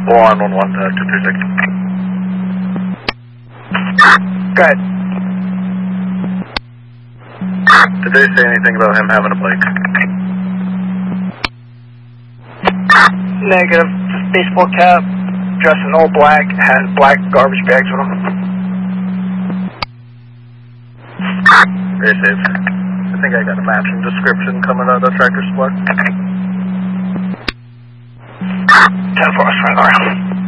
On 1-1, 236. Good. Did they say anything about him having a bike? Negative. Just baseball cap, dressed in all black, has black garbage bags with him. Very safe. I think I got a matching description coming out of the tractor supply. 10-4, right around.